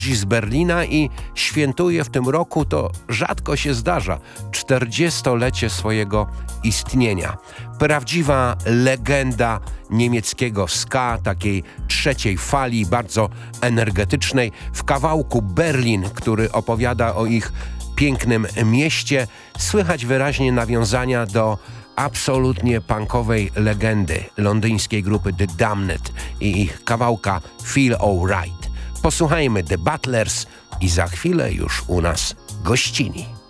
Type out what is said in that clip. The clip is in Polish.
z Berlina i świętuje w tym roku, to rzadko się zdarza, 40-lecie swojego istnienia. Prawdziwa legenda niemieckiego ska, takiej trzeciej fali, bardzo energetycznej. W kawałku Berlin, który opowiada o ich pięknym mieście, słychać wyraźnie nawiązania do absolutnie punkowej legendy londyńskiej grupy The Damned i ich kawałka Feel Alright. Posłuchajmy The Butlers i za chwilę już u nas gościni.